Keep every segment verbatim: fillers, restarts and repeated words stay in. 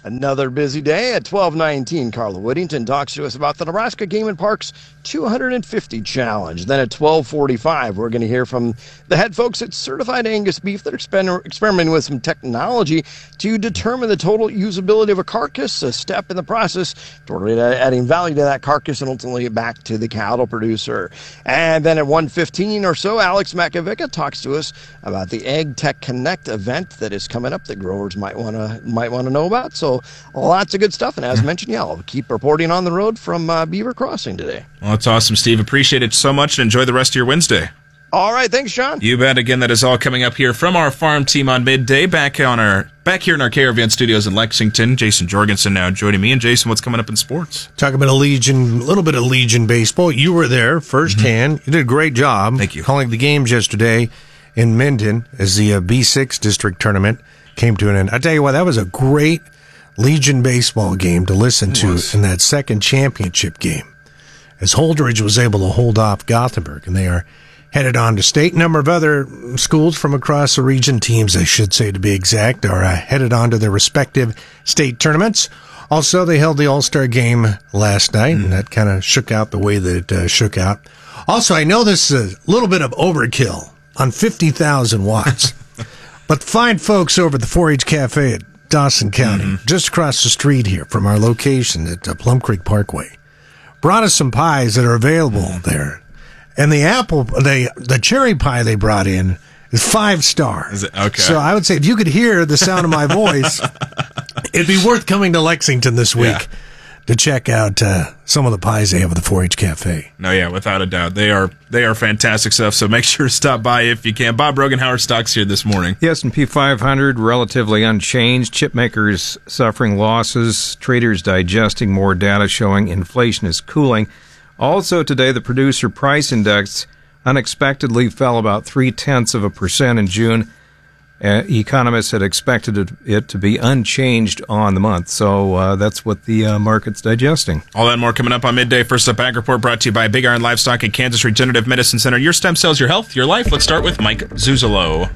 Another busy day at twelve nineteen. Carla Whittington talks to us about the Nebraska Game and Parks two hundred fifty Challenge. Then at twelve forty-five, we're going to hear from the head folks at Certified Angus Beef that are exper- experimenting with some technology to determine the total usability of a carcass, a step in the process toward adding value to that carcass and ultimately back to the cattle producer. And then at one fifteen or so, Alex Makovica talks to us about the Ag Tech Connect event that is coming up that growers might want to might want to know about. So lots of good stuff. And as mentioned, yeah, I'll keep reporting on the road from uh, Beaver Crossing today. Well, that's awesome, Steve. Appreciate it so much, and enjoy the rest of your Wednesday. All right, thanks, Sean. You bet. Again, that is all coming up here from our farm team on midday. Back on our back here in our K R V N studios in Lexington. Jason Jorgensen now joining me. And Jason, what's coming up in sports? Talk about a Legion, a little bit of Legion baseball. You were there firsthand. Mm-hmm. You did a great job. Thank you. Calling the games yesterday in Minden as the uh, B six district tournament came to an end. I tell you what, that was a great Legion baseball game to listen to in that second championship game, as Holdridge was able to hold off Gothenburg, and they are headed on to state. A number of other schools from across the region, teams I should say to be exact, are uh, headed on to their respective state tournaments. Also, they held the All-Star game last night, mm. and that kind of shook out the way that it uh, shook out. Also, I know this is a little bit of overkill on fifty thousand watts, but the fine folks over at the four H Cafe at Dawson County, mm-hmm. just across the street here from our location at uh, Plum Creek Parkway, brought us some pies that are available mm-hmm. there. And the apple, the the cherry pie they brought in is five star. Is it? Okay. So I would say if you could hear the sound of my voice, it'd be worth coming to Lexington this week. Yeah. To check out uh, some of the pies they have at the four H Cafe. No, yeah, without a doubt. They are they are fantastic stuff, so make sure to stop by if you can. Bob Rogan, how are stocks here this morning? The S and P five hundred, relatively unchanged. Chip makers suffering losses. Traders digesting more data showing inflation is cooling. Also today, the producer price index unexpectedly fell about three-tenths of a percent in June. Uh, economists had expected it, it to be unchanged on the month, so uh, that's what the uh, market's digesting. All that and more coming up on midday. First up, Ag Report brought to you by Big Iron Livestock and Kansas Regenerative Medicine Center. Your stem cells, your health, your life. Let's start with Mike Zuzolo.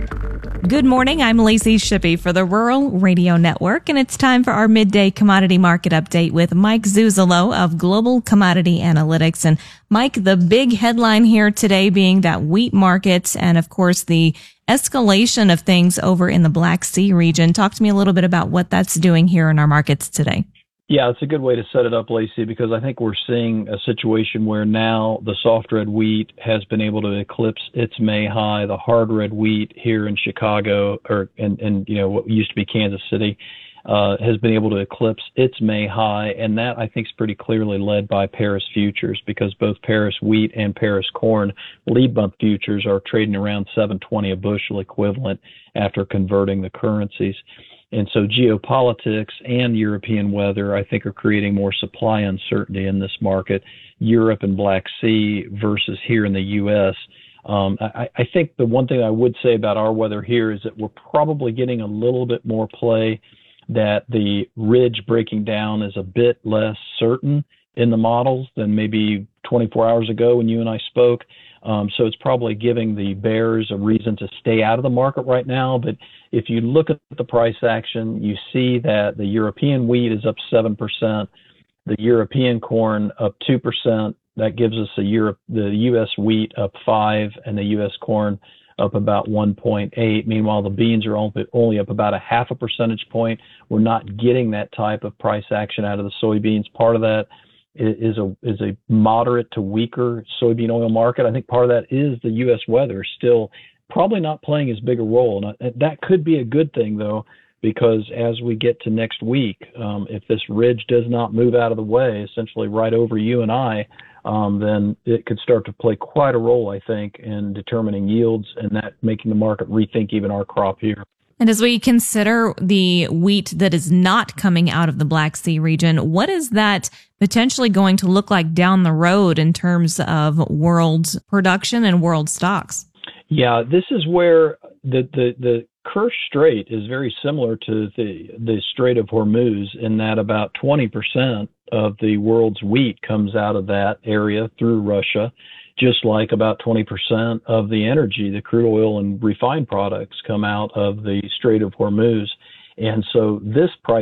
Good morning. I'm Lacey Shippey for the Rural Radio Network, and it's time for our midday commodity market update with Mike Zuzolo of Global Commodity Analytics. And Mike, the big headline here today being that wheat markets and, of course, the escalation of things over in the Black Sea region. Talk to me a little bit about what that's doing here in our markets today. Yeah, it's a good way to set it up, Lacey, because I think we're seeing a situation where now the soft red wheat has been able to eclipse its May high. The hard red wheat here in Chicago, or and, and you know what used to be Kansas City, uh, has been able to eclipse its May high, and that I think is pretty clearly led by Paris futures, because both Paris wheat and Paris corn lead month futures are trading around seven twenty a bushel equivalent after converting the currencies. And so geopolitics and European weather, I think, are creating more supply uncertainty in this market. Europe and Black Sea versus here in the U S. Um, I, I think the one thing I would say about our weather here is that we're probably getting a little bit more play, that the ridge breaking down is a bit less certain in the models than maybe twenty-four hours ago when you and I spoke. Um, so it's probably giving the bears a reason to stay out of the market right now. But if you look at the price action, you see that the European wheat is up seven percent, the European corn up two percent. That gives us a Europe, the U S wheat up five, and the U S corn up about one point eight. Meanwhile, the beans are only up about a half a percentage point. We're not getting that type of price action out of the soybeans. Part of that is a is a moderate to weaker soybean oil market. I think part of that is the U S weather still probably not playing as big a role. And that could be a good thing, though, because as we get to next week, um, if this ridge does not move out of the way, essentially right over you and I, um, then it could start to play quite a role, I think, in determining yields and that making the market rethink even our crop here. And as we consider the wheat that is not coming out of the Black Sea region, what is that potentially going to look like down the road in terms of world production and world stocks? Yeah, this is where the, the, the Kerch Strait is very similar to the, the Strait of Hormuz, in that about twenty percent of the world's wheat comes out of that area through Russia, just like about twenty percent of the energy, the crude oil and refined products, come out of the Strait of Hormuz. And so this price action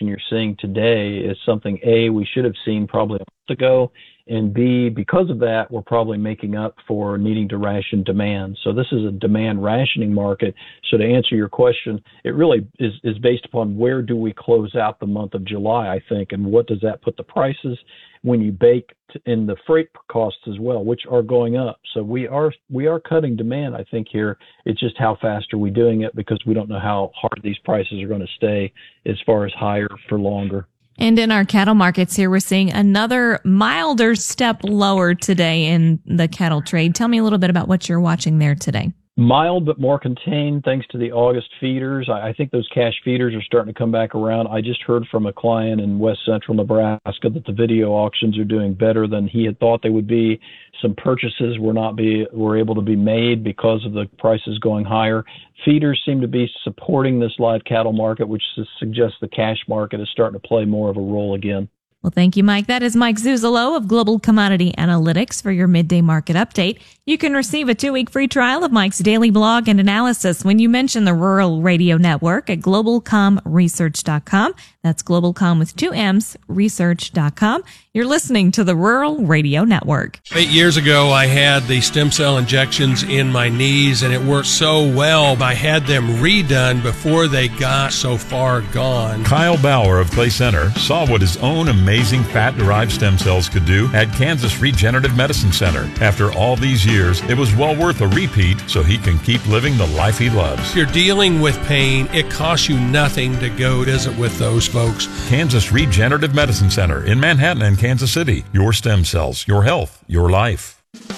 situation you're seeing today is something, A, we should have seen probably a month ago, and B, because of that, we're probably making up for needing to ration demand. So this is a demand rationing market. So to answer your question, it really is, is based upon where do we close out the month of July, I think, and what does that put the prices when you bake in the freight costs as well, which are going up. So we are we are cutting demand, I think, here. It's just how fast are we doing it, because we don't know how hard these prices are going to stay as far as higher for longer. And in our cattle markets here, we're seeing another milder step lower today in the cattle trade. Tell me a little bit about what you're watching there today. Mild but more contained thanks to the August feeders. I think those cash feeders are starting to come back around. I just heard from a client in west central Nebraska that the video auctions are doing better than he had thought they would be. Some purchases were not be were able to be made because of the prices going higher. Feeders seem to be supporting this live cattle market, which suggests the cash market is starting to play more of a role again. Well, thank you, Mike. That is Mike Zuzolo of Global Commodity Analytics for your midday market update. You can receive a two-week free trial of Mike's daily blog and analysis when you mention the Rural Radio Network at global com research dot com. That's GlobalCom with two M's, research dot com. You're listening to the Rural Radio Network. Eight years ago, I had the stem cell injections in my knees, and it worked so well. I had them redone before they got so far gone. Kyle Bauer of Clay Center saw what his own amazing fat-derived stem cells could do at Kansas Regenerative Medicine Center. After all these years, it was well worth a repeat so he can keep living the life he loves. If you're dealing with pain, it costs you nothing to go visit with those folks. Kansas Regenerative Medicine Center in Manhattan and Kansas City. Your stem cells, your health, your life.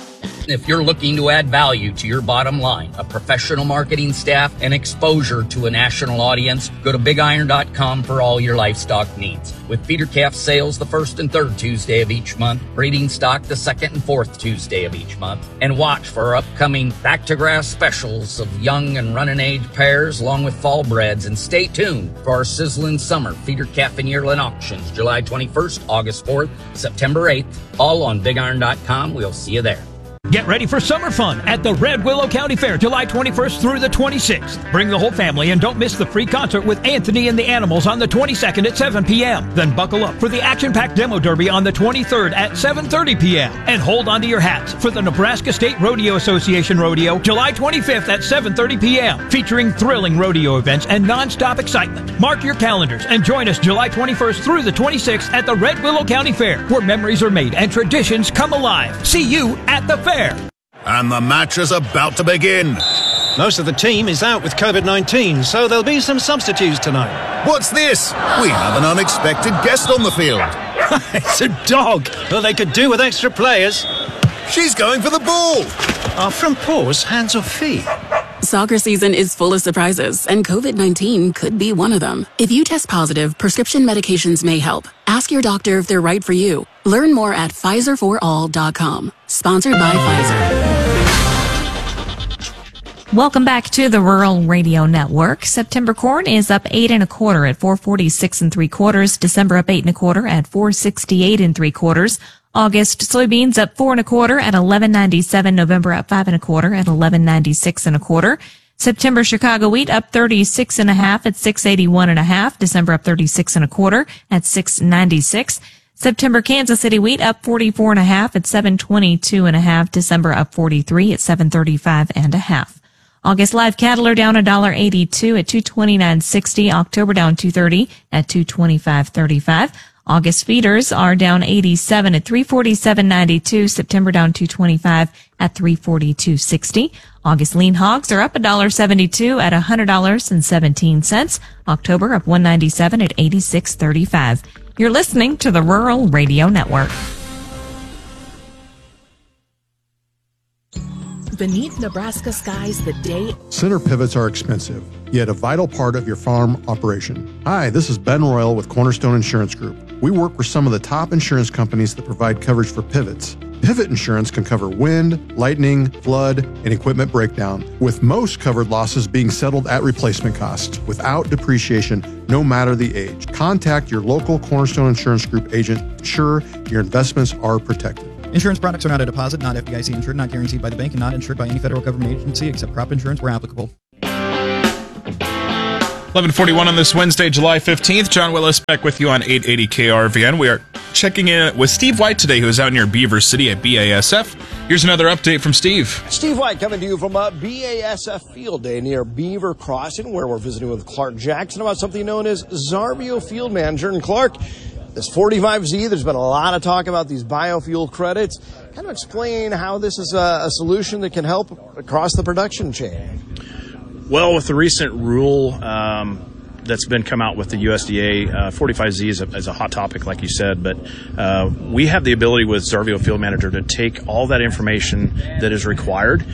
If you're looking to add value to your bottom line, a professional marketing staff, and exposure to a national audience, go to big iron dot com for all your livestock needs. With feeder calf sales the first and third Tuesday of each month, breeding stock the second and fourth Tuesday of each month, and watch for our upcoming back-to-grass specials of young and running age pairs along with fall breds, and stay tuned for our sizzling summer feeder calf and yearling auctions July twenty-first, August fourth, September eighth, all on big iron dot com. We'll see you there. Get ready for summer fun at the Red Willow County Fair, July twenty-first through the twenty-sixth. Bring the whole family and don't miss the free concert with Anthony and the Animals on the twenty-second at seven p.m. Then buckle up for the action-packed demo derby on the twenty-third at seven thirty p.m. And hold on to your hats for the Nebraska State Rodeo Association Rodeo, July twenty-fifth at seven thirty p.m. featuring thrilling rodeo events and non-stop excitement. Mark your calendars and join us July twenty-first through the twenty-sixth at the Red Willow County Fair, where memories are made and traditions come alive. See you at the fair. And the match is about to begin. Most of the team is out with COVID nineteen, so there'll be some substitutes tonight. What's this? We have an unexpected guest on the field. It's a dog. Well, they could do with extra players. She's going for the ball. Are front paws hands or feet? Soccer season is full of surprises, and COVID nineteen could be one of them. If you test positive, prescription medications may help. Ask your doctor if they're right for you. Learn more at Pfizer for all dot com. Sponsored by Pfizer. Welcome back to the Rural Radio Network. September corn is up eight and a quarter at four forty-six and three quarters. December up eight and a quarter at four sixty-eight and three quarters. August soybeans up four and a quarter at eleven ninety-seven. November up five and a quarter at eleven ninety-six and a quarter. September Chicago wheat up thirty-six and a half at six eighty-one and a half. December up thirty-six and a quarter at six ninety-six. September Kansas City wheat up forty-four and a half at seven twenty-two and a half. December up forty-three at seven thirty-five and a half. August live cattle are down one dollar eighty-two at two twenty-nine sixty. October down two thirty at two twenty-five thirty-five. August feeders are down eighty-seven at three forty-seven ninety-two. September down two twenty-five at three forty-two sixty. August lean hogs are up one dollar seventy-two at one hundred dollars and seventeen cents. October up one ninety-seven at eighty-six thirty-five. You're listening to the Rural Radio Network. Beneath Nebraska skies, the day... Center pivots are expensive, yet a vital part of your farm operation. Hi, this is Ben Royal with Cornerstone Insurance Group. We work with some of the top insurance companies that provide coverage for pivots. Pivot insurance can cover wind, lightning, flood, and equipment breakdown, with most covered losses being settled at replacement cost, without depreciation, no matter the age. Contact your local Cornerstone Insurance Group agent to ensure your investments are protected. Insurance products are not a deposit, not F D I C insured, not guaranteed by the bank, and not insured by any federal government agency except crop insurance where applicable. eleven forty-one on this Wednesday, July fifteenth. John Willis back with you on eight eighty K R V N. We are checking in with Steve White today, who is out near Beaver City at B A S F. Here's another update from Steve. Steve White coming to you from uh, B A S F Field Day near Beaver Crossing, where we're visiting with Clark Jackson about something known as Xarvio Field Manager. And Clark, this forty-five Z, there's been a lot of talk about these biofuel credits. Kind of explain how this is a, a solution that can help across the production chain. Well, with the recent rule um, that's been come out with the U S D A, uh, forty-five Z is a, is a hot topic, like you said, but uh, we have the ability with Xarvio Field Manager to take all that information that is required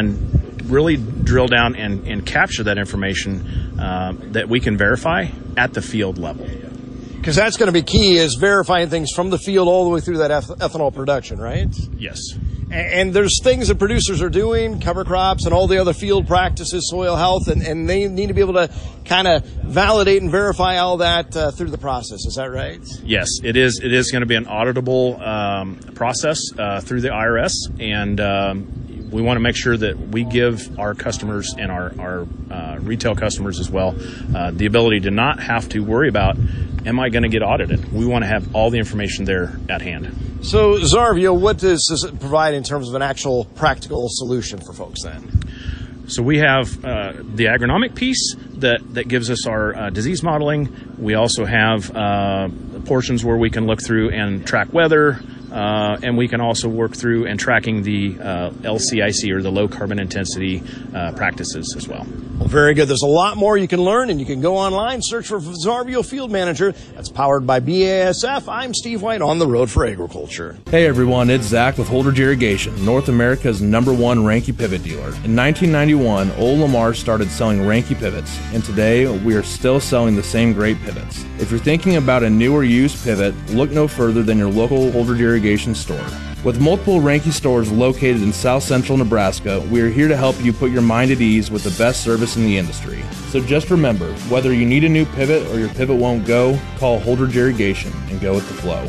and really drill down and, and capture that information uh, that we can verify at the field level. Because that's going to be key, is verifying things from the field all the way through that eth- ethanol production, right? Yes. And, and there's things that producers are doing, cover crops and all the other field practices, soil health, and, and they need to be able to kind of validate and verify all that uh, through the process. Is that right? Yes, it is. It is going to be an auditable um, process uh, through the I R S, and um, we want to make sure that we give our customers and our, our uh, retail customers as well uh, the ability to not have to worry about, am I going to get audited? We want to have all the information there at hand. So, Xarvio, what does this provide in terms of an actual practical solution for folks then? So we have uh, the agronomic piece that, that gives us our uh, disease modeling. We also have uh, portions where we can look through and track weather, uh, and we can also work through and tracking the uh, L C I C, or the low carbon intensity uh, practices as well. Well, very good. There's a lot more you can learn, and you can go online, search for Xarvio Field Manager. That's powered by B A S F. I'm Steve White, on the road for agriculture. Hey everyone, it's Zach with Holdridge Irrigation, North America's number one Ranke pivot dealer. In nineteen ninety-one, Old Lamar started selling Ranke pivots, and today we are still selling the same great pivots. If you're thinking about a new or used pivot, look no further than your local Holdridge Irrigation store. With multiple Ranke stores located in south central Nebraska, we are here to help you put your mind at ease with the best service in the industry. So just remember, whether you need a new pivot or your pivot won't go, call Holdridge Irrigation and go with the flow.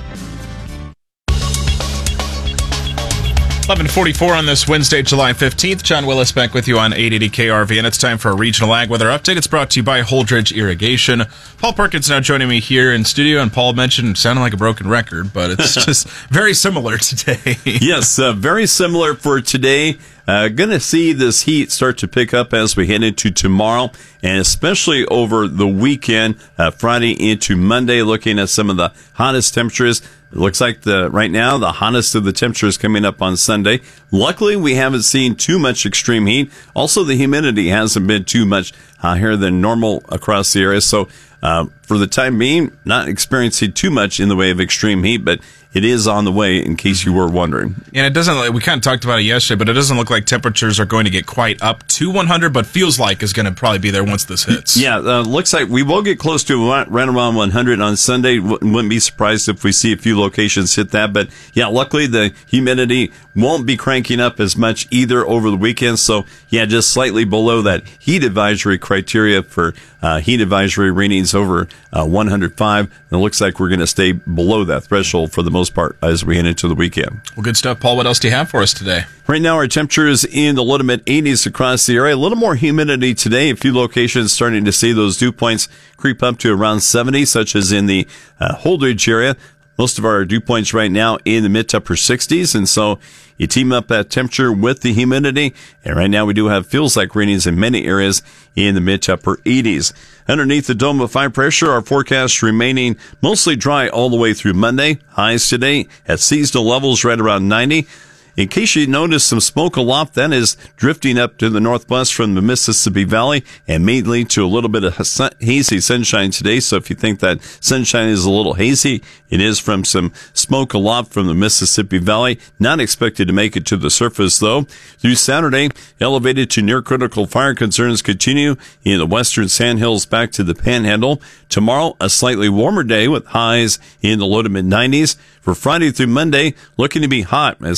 eleven forty-four on this Wednesday, July fifteenth. John Willis back with you on eight eighty K R V, and it's time for a regional ag weather update. It's brought to you by Holdridge Irrigation. Paul Perkins now joining me here in studio, and Paul mentioned sounding like a broken record, but it's just very similar today. Yes, uh, very similar for today. Uh, going to see this heat start to pick up as we head into tomorrow, and especially over the weekend, uh, Friday into Monday, looking at some of the hottest temperatures. It looks like the right now the hottest of the temperatures coming up on Sunday. Luckily, we haven't seen too much extreme heat. Also, the humidity hasn't been too much higher than normal across the area. So, uh, for the time being, not experiencing too much in the way of extreme heat, but it is on the way, in case you were wondering. And it doesn't, we kind of talked about it yesterday, but it doesn't look like temperatures are going to get quite up to one hundred, but feels like is going to probably be there once this hits. Yeah, uh, looks like we will get close to right around one hundred on Sunday. Wouldn't be surprised if we see a few locations hit that. But yeah, luckily the humidity won't be cranking up as much either over the weekend. So yeah, just slightly below that heat advisory criteria for uh, heat advisory readings over uh, one hundred five. And it looks like we're going to stay below that threshold for the most part as we head into the weekend. Well, good stuff. Paul, what else do you have for us today? Right now, our temperatures in the low to mid eighties across the area. A little more humidity today. A few locations starting to see those dew points creep up to around seventy, such as in the uh, Holdridge area. Most of our dew points right now in the mid to upper sixties, and so you team up that temperature with the humidity, and right now we do have feels like readings in many areas in the mid to upper eighties. Underneath the dome of high pressure, our forecast remaining mostly dry all the way through Monday. Highs today at seasonal levels right around ninety. In case you noticed some smoke aloft, that is drifting up to the northwest from the Mississippi Valley and may lead to a little bit of hazy sunshine today. So if you think that sunshine is a little hazy, it is from some smoke aloft from the Mississippi Valley. Not expected to make it to the surface, though. Through Saturday, elevated to near critical fire concerns continue in the western Sandhills back to the Panhandle. Tomorrow, a slightly warmer day with highs in the low to mid nineties. For Friday through Monday, looking to be hot as highs top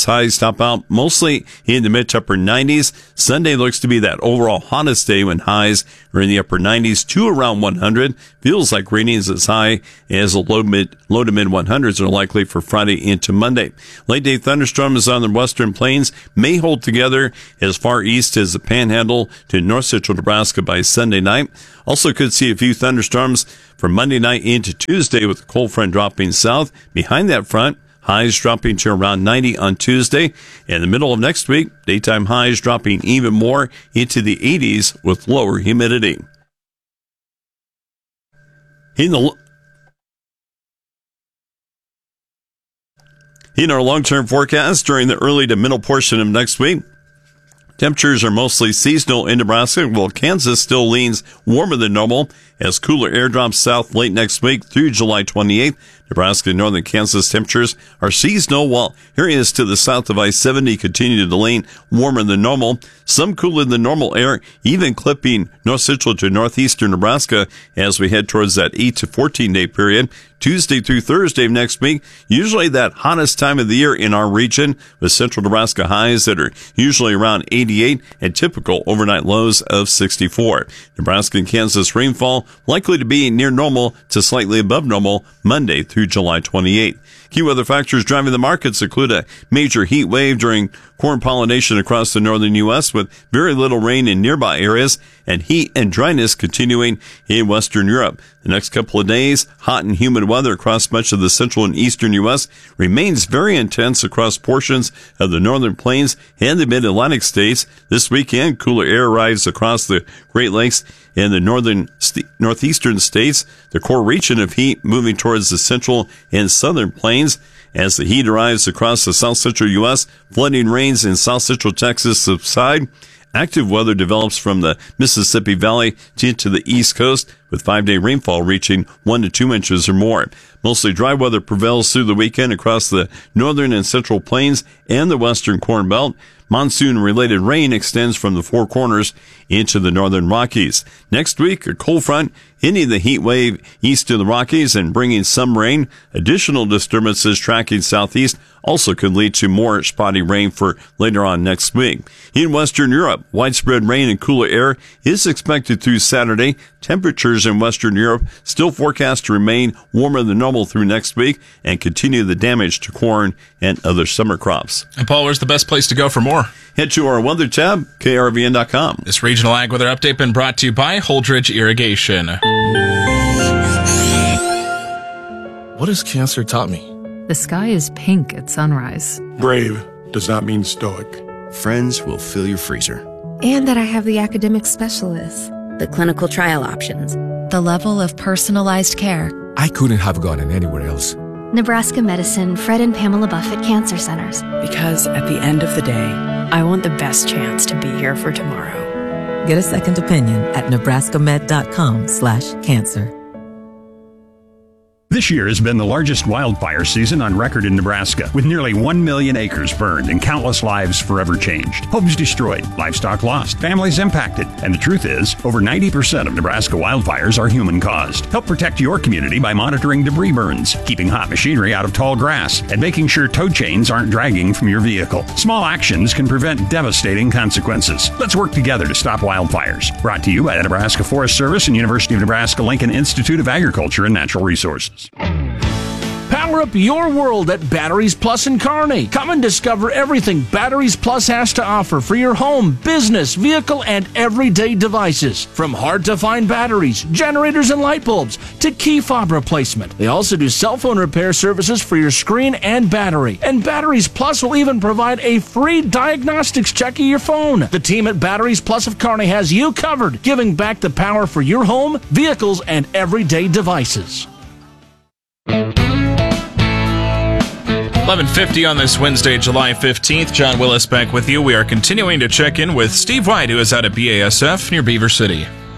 top out mostly in the mid to upper nineties. Sunday looks to be that overall hottest day when highs are in the upper nineties to around one hundred. Feels like readings as high as the low, mid, low to mid one hundreds are likely for Friday into Monday. Late day thunderstorms on the western plains may hold together as far east as the Panhandle to north central Nebraska by Sunday night. Also could see a few thunderstorms from Monday night into Tuesday with the cold front dropping south. Behind that front, highs dropping to around ninety on Tuesday. In the middle of next week, daytime highs dropping even more into the eighties with lower humidity. In the in our long-term forecast during the early to middle portion of next week, temperatures are mostly seasonal in Nebraska, while Kansas still leans warmer than normal as cooler air drops south late next week through July twenty-eighth. Nebraska and northern Kansas temperatures are seasonal, while areas to the south of I seventy continue to lean warmer than normal. Some cooler than normal air even clipping north central to northeastern Nebraska as we head towards that eight to fourteen day period. Tuesday through Thursday of next week, usually that hottest time of the year in our region, with central Nebraska highs that are usually around eighty-eight and typical overnight lows of sixty-four. Nebraska and Kansas rainfall likely to be near normal to slightly above normal Monday through July twenty-eighth. Key weather factors driving the markets include a major heat wave during corn pollination across the northern U S with very little rain in nearby areas, and heat and dryness continuing in Western Europe. The next couple of days, hot and humid weather across much of the central and eastern U S remains very intense across portions of the northern plains and the mid-Atlantic states. This weekend, cooler air arrives across the Great Lakes and the northern st- northeastern states. The core region of heat moving towards the central and southern plains. As the heat arrives across the south central U S, flooding rains in south central Texas subside. Active weather develops from the Mississippi Valley to the East Coast, with five-day rainfall reaching one to two inches or more. Mostly dry weather prevails through the weekend across the northern and central plains and the western Corn Belt. Monsoon-related rain extends from the Four Corners into the northern Rockies. Next week, a cold front ending the heat wave east of the Rockies and bringing some rain. Additional disturbances tracking southeast also could lead to more spotty rain for later on next week. In Western Europe, widespread rain and cooler air is expected through Saturday. Temperatures in Western Europe still forecast to remain warmer than normal through next week and continue the damage to corn and other summer crops. And Paul, where's the best place to go for more? Head to our weather tab, K R V N dot com. This regional ag weather update been brought to you by Holdridge Irrigation. What has cancer taught me? The sky is pink at sunrise. Brave does not mean stoic. Friends will fill your freezer. And that I have the academic specialists, the clinical trial options, the level of personalized care. I couldn't have gotten anywhere else. Nebraska Medicine, Fred and Pamela Buffett Cancer Centers. Because at the end of the day, I want the best chance to be here for tomorrow. Get a second opinion at nebraska med dot com slash cancer. This year has been the largest wildfire season on record in Nebraska, with nearly one million acres burned and countless lives forever changed. Homes destroyed, livestock lost, families impacted. And the truth is, over ninety percent of Nebraska wildfires are human-caused. Help protect your community by monitoring debris burns, keeping hot machinery out of tall grass, and making sure tow chains aren't dragging from your vehicle. Small actions can prevent devastating consequences. Let's work together to stop wildfires. Brought to you by the Nebraska Forest Service and University of Nebraska-Lincoln Institute of Agriculture and Natural Resources. Power up your world at Batteries Plus in Kearney. Come and discover everything Batteries Plus has to offer for your home, business, vehicle, and everyday devices. From hard-to-find batteries, generators, and light bulbs to key fob replacement. They also do cell phone repair services for your screen and battery. And Batteries Plus will even provide a free diagnostics check of your phone. The team at Batteries Plus of Kearney has you covered, giving back the power for your home, vehicles, and everyday devices. eleven fifty on this Wednesday, July fifteenth. John Willis back with you. We are continuing to check in with Steve White, who is out at B A S F near Beaver City.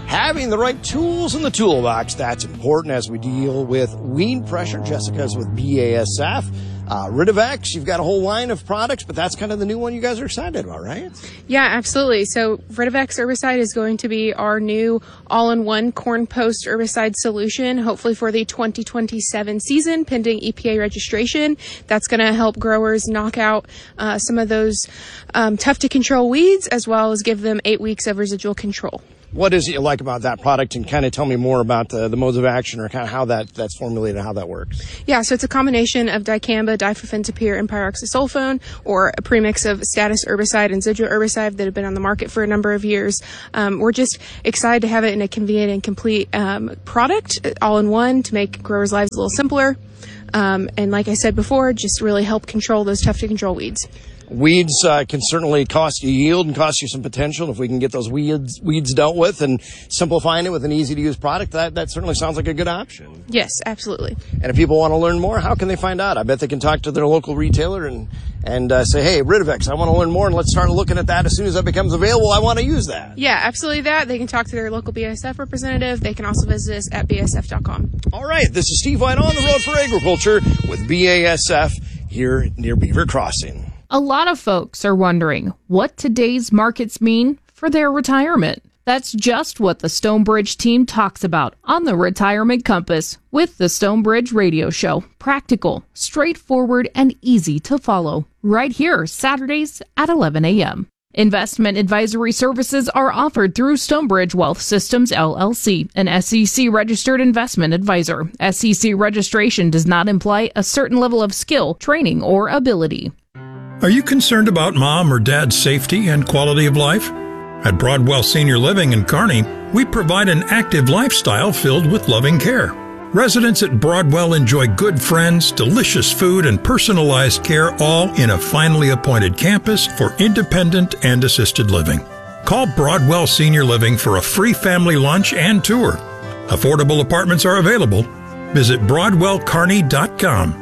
Having the right tools in the toolbox, that's important as we deal with weed pressure. Jessica's with B A S F. Uh, Ridovex, you've got a whole line of products, but that's kind of the new one you guys are excited about, right? Yeah, absolutely. So Ridovex herbicide is going to be our new all-in-one corn post herbicide solution, hopefully for the twenty twenty-seven season, pending E P A registration. That's going to help growers knock out uh, some of those um, tough-to-control weeds, as well as give them eight weeks of residual control. What is it you like about that product, and kind of tell me more about the, the modes of action, or kind of how that, that's formulated, how that works? Yeah, so it's a combination of dicamba, difluvenapyr, and pyroxasulfone, or a premix of status herbicide and Zidra herbicide that have been on the market for a number of years. Um, we're just excited to have it in a convenient and complete um, product, all in one, to make growers' lives a little simpler. Um, and like I said before, just really help control those tough-to-control weeds. Weeds uh, can certainly cost you yield and cost you some potential. If we can get those weeds weeds dealt with and simplifying it with an easy-to-use product, that, that certainly sounds like a good option. Yes, absolutely. And if people want to learn more, how can they find out? I bet they can talk to their local retailer and, and uh, say, hey, Ridovex, I want to learn more, and let's start looking at that as soon as that becomes available. I want to use that. Yeah, absolutely that. They can talk to their local B A S F representative. They can also visit us at B A S F dot com. All right, this is Steve White on the road for agriculture with B A S F here near Beaver Crossing. A lot of folks are wondering what today's markets mean for their retirement. That's just what the Stonebridge team talks about on the Retirement Compass with the Stonebridge Radio Show. Practical, straightforward, and easy to follow. Right here, Saturdays at eleven a.m. Investment advisory services are offered through Stonebridge Wealth Systems, L L C, an S E C-registered investment advisor. S E C registration does not imply a certain level of skill, training, or ability. Are you concerned about mom or dad's safety and quality of life? At Broadwell Senior Living in Kearney, we provide an active lifestyle filled with loving care. Residents at Broadwell enjoy good friends, delicious food, and personalized care, all in a finely appointed campus for independent and assisted living. Call Broadwell Senior Living for a free family lunch and tour. Affordable apartments are available. Visit broadwell kearney dot com.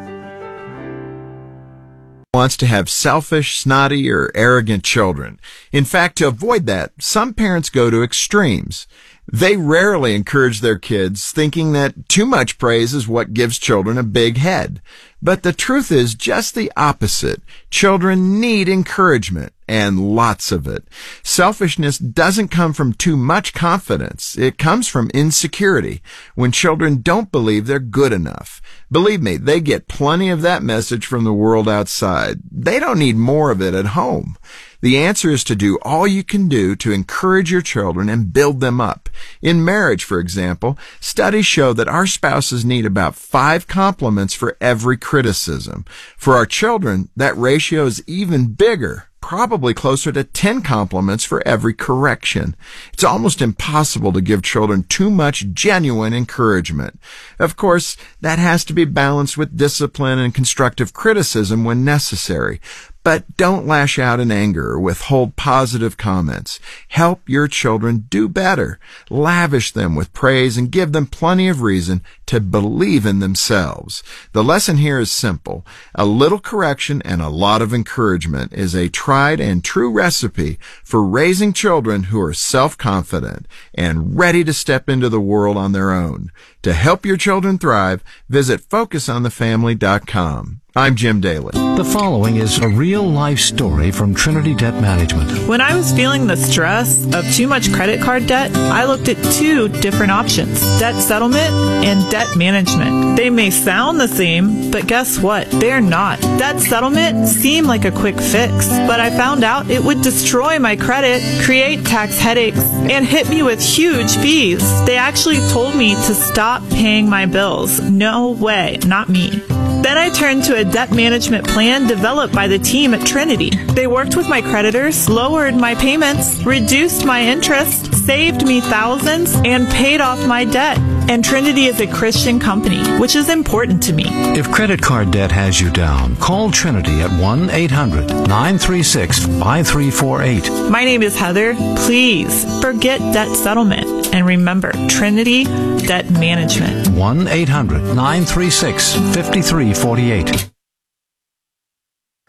Wants to have selfish, snotty, or arrogant children. In fact, to avoid that, some parents go to extremes. They rarely encourage their kids, thinking that too much praise is what gives children a big head. But the truth is just the opposite. Children need encouragement, and lots of it. Selfishness doesn't come from too much confidence. It comes from insecurity, when children don't believe they're good enough. Believe me, they get plenty of that message from the world outside. They don't need more of it at home. The answer is to do all you can do to encourage your children and build them up. In marriage, for example, studies show that our spouses need about five compliments for every criticism. For our children, that ratio is even bigger, probably closer to ten compliments for every correction. It's almost impossible to give children too much genuine encouragement. Of course, that has to be balanced with discipline and constructive criticism when necessary. But don't lash out in anger or withhold positive comments. Help your children do better. Lavish them with praise and give them plenty of reason to believe in themselves. The lesson here is simple. A little correction and a lot of encouragement is a tried and true recipe for raising children who are self-confident and ready to step into the world on their own. To help your children thrive, visit focus on the family dot com. I'm Jim Daly. The following is a real-life story from Trinity Debt Management. When I was feeling the stress of too much credit card debt, I looked at two different options, debt settlement and debt management. They may sound the same, but guess what? They're not. Debt settlement seemed like a quick fix, but I found out it would destroy my credit, create tax headaches, and hit me with huge fees. They actually told me to stop paying my bills. No way, not me. Then I turned to a debt management plan developed by the team at Trinity. They worked with my creditors, lowered my payments, reduced my interest, saved me thousands, and paid off my debt. And Trinity is a Christian company, which is important to me. If credit card debt has you down, call Trinity at one eight hundred nine three six five three four eight. My name is Heather. Please forget debt settlement. And remember, Trinity Debt Management. one eight hundred nine three six five three four eight.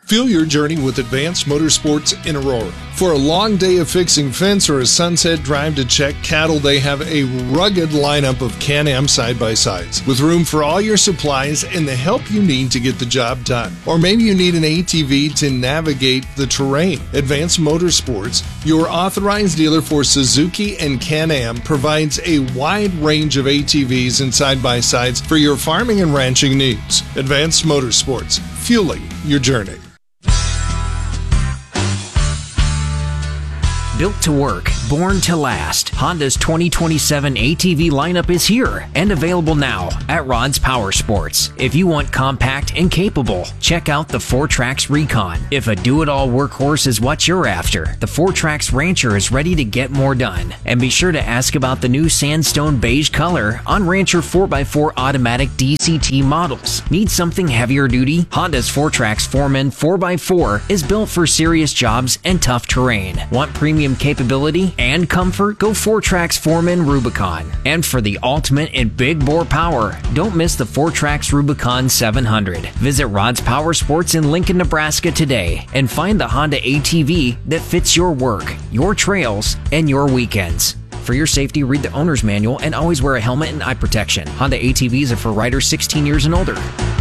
Fuel your journey with Advanced Motorsports in Aurora. For a long day of fixing fence or a sunset drive to check cattle, they have a rugged lineup of Can-Am side-by-sides with room for all your supplies and the help you need to get the job done. Or maybe you need an A T V to navigate the terrain. Advanced Motorsports, your authorized dealer for Suzuki and Can-Am, provides a wide range of A T Vs and side-by-sides for your farming and ranching needs. Advanced Motorsports, fueling your journey. Built to work, born to last, Honda's twenty twenty-seven A T V lineup is here and available now at Rod's Power Sports. If you want compact and capable, check out the four Trax Recon. If a do-it-all workhorse is what you're after, the four Trax Rancher is ready to get more done. And be sure to ask about the new sandstone beige color on Rancher four by four automatic D C T models. Need something heavier duty? Honda's four Trax Foreman four by four is built for serious jobs and tough terrain. Want premium capability and comfort? Go four Trax Foreman Rubicon. And for the ultimate in big bore power, don't miss the four Trax Rubicon seven hundred. Visit Rod's Power Sports in Lincoln, Nebraska today and find the Honda A T V that fits your work, your trails, and your weekends. For your safety, read the owner's manual and always wear a helmet and eye protection. Honda A T Vs are for riders sixteen years and older.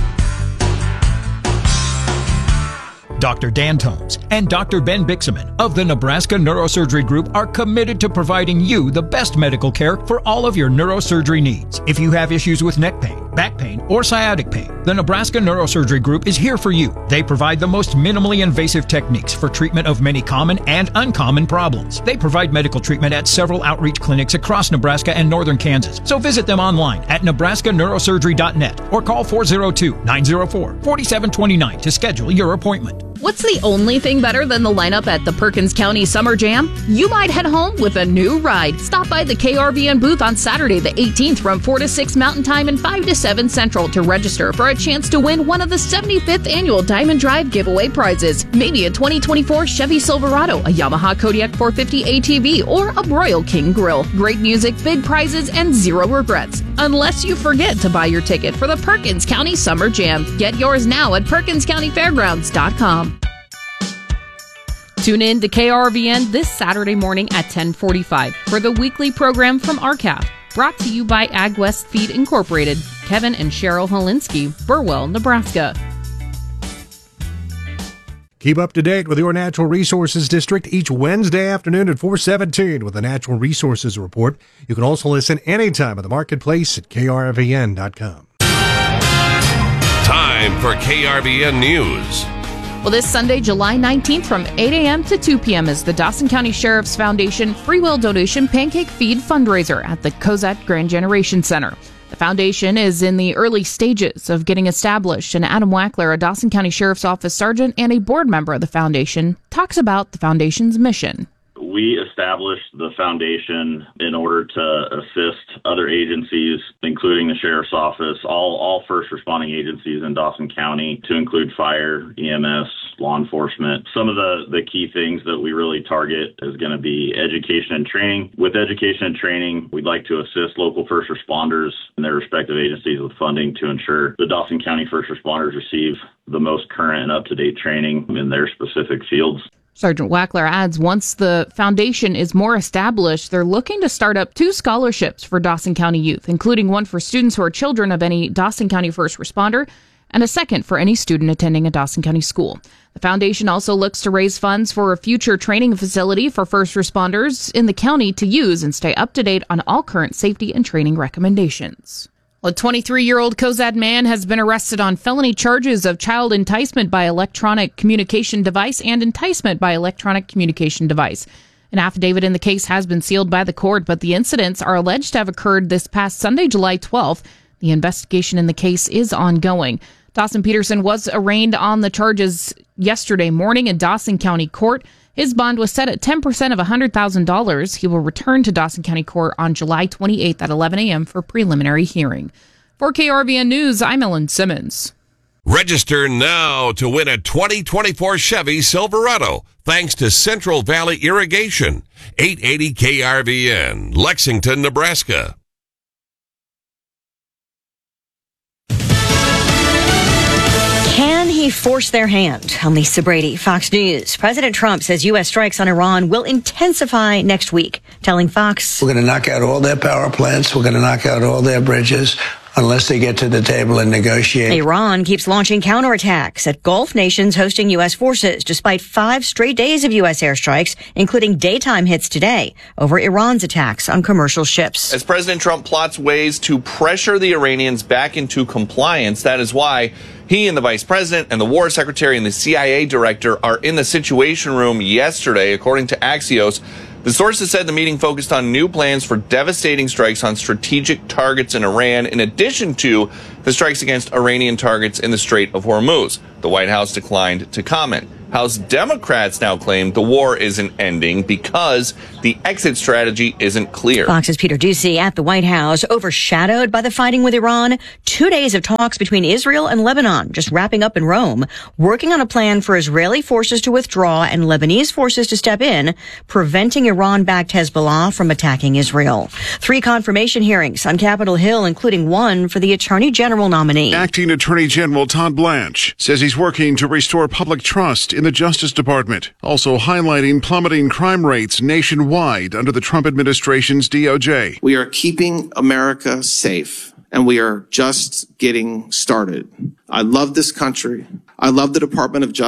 Doctor Dan Tomes and Doctor Ben Bixaman of the Nebraska Neurosurgery Group are committed to providing you the best medical care for all of your neurosurgery needs. If you have issues with neck pain, back pain, or sciatic pain, the Nebraska Neurosurgery Group is here for you. They provide the most minimally invasive techniques for treatment of many common and uncommon problems. They provide medical treatment at several outreach clinics across Nebraska and northern Kansas. So visit them online at nebraska neurosurgery dot net or call four oh two, nine oh four, four seven two nine to schedule your appointment. What's the only thing better than the lineup at the Perkins County Summer Jam? You might head home with a new ride. Stop by the K R V N booth on Saturday the eighteenth from four to six Mountain Time and five to seven Central to register for a chance to win one of the seventy-fifth annual Diamond Drive giveaway prizes. Maybe a twenty twenty-four Chevy Silverado, a Yamaha Kodiak four fifty A T V, or a Broil King Grill. Great music, big prizes, and zero regrets. Unless you forget to buy your ticket for the Perkins County Summer Jam. Get yours now at perkins county fairgrounds dot com. Tune in to K R V N this Saturday morning at ten forty-five for the weekly program from R C A F, brought to you by AgWest Feed Incorporated, Kevin and Cheryl Holinsky, Burwell, Nebraska. Keep up to date with your Natural Resources District each Wednesday afternoon at four seventeen with the Natural Resources Report. You can also listen anytime at the Marketplace at K R V N dot com. Time for K R V N News. Well, this Sunday, July nineteenth from eight a.m. to two p.m. is the Dawson County Sheriff's Foundation Free Will Donation Pancake Feed fundraiser at the Cozad Grand Generation Center. The foundation is in the early stages of getting established, and Adam Wackler, a Dawson County Sheriff's Office sergeant and a board member of the foundation, talks about the foundation's mission. We established the foundation in order to assist other agencies, including the Sheriff's Office, all, all first responding agencies in Dawson County, to include fire, E M S, law enforcement. Some of the, the key things that we really target is going to be education and training. With education and training, we'd like to assist local first responders and their respective agencies with funding to ensure the Dawson County first responders receive the most current and up-to-date training in their specific fields. Sergeant Wackler adds once the foundation is more established, they're looking to start up two scholarships for Dawson County youth, including one for students who are children of any Dawson County first responder and a second for any student attending a Dawson County school. The foundation also looks to raise funds for a future training facility for first responders in the county to use and stay up to date on all current safety and training recommendations. A twenty-three-year-old Cozad man has been arrested on felony charges of child enticement by electronic communication device and enticement by electronic communication device. An affidavit in the case has been sealed by the court, but the incidents are alleged to have occurred this past Sunday, July twelfth. The investigation in the case is ongoing. Dawson Peterson was arraigned on the charges yesterday morning in Dawson County Court. His bond was set at ten percent of one hundred thousand dollars. He will return to Dawson County Court on July twenty-eighth at eleven a.m. for preliminary hearing. For K R V N News, I'm Ellen Simmons. Register now to win a twenty twenty-four Chevy Silverado, thanks to Central Valley Irrigation. eight eighty K R V N, Lexington, Nebraska. Can he force their hand. I'm Lisa Brady, Fox News. President Trump says U S strikes on Iran will intensify next week, telling Fox, "We're going to knock out all their power plants. We're going to knock out all their bridges unless they get to the table and negotiate." Iran keeps launching counterattacks at Gulf nations hosting U S forces, despite five straight days of U S airstrikes, including daytime hits today over Iran's attacks on commercial ships. As President Trump plots ways to pressure the Iranians back into compliance, that is why he and the vice president and the war secretary and the C I A director are in the Situation Room yesterday, according to Axios. The sources said the meeting focused on new plans for devastating strikes on strategic targets in Iran, in addition to the strikes against Iranian targets in the Strait of Hormuz. The White House declined to comment. House Democrats now claim the war isn't ending because the exit strategy isn't clear. Fox's Peter Doocy at the White House, overshadowed by the fighting with Iran. Two days of talks between Israel and Lebanon just wrapping up in Rome, working on a plan for Israeli forces to withdraw and Lebanese forces to step in, preventing Iran-backed Hezbollah from attacking Israel. Three confirmation hearings on Capitol Hill, including one for the Attorney General nominee. Acting Attorney General Todd Blanche says he's working to restore public trust in the Justice Department, also highlighting plummeting crime rates nationwide under the Trump administration's D O J. We are keeping America safe, and we are just getting started. I love this country. I love the Department of Justice.